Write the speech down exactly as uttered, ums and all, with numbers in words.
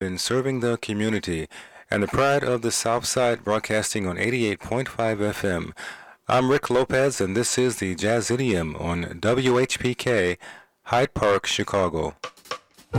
been serving the community and the pride of the South Side, broadcasting on eighty-eight point five F M. I'm Rick Lopez, and this is the Jazz Idiom on W H P K, Hyde Park, Chicago.